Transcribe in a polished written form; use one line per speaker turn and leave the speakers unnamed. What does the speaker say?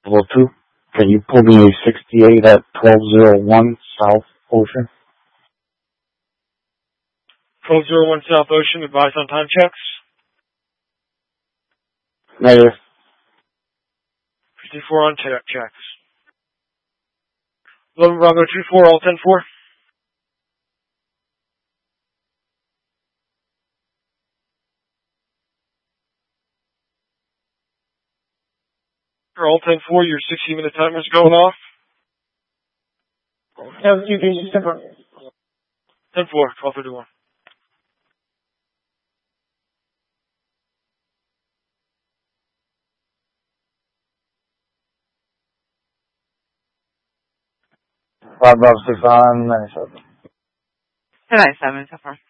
Level 2. Can you pull me a 68 at 1201 South Ocean?
1201 South Ocean, advise on time checks.
Negative.
54 on checks. 11 Bravo 24, all 10-4. All 10-4, your 60-minute timer's going off.
No, you can just 10-4.
10-4, 12:31.
Five Bravo 6 on 97.
97 so far.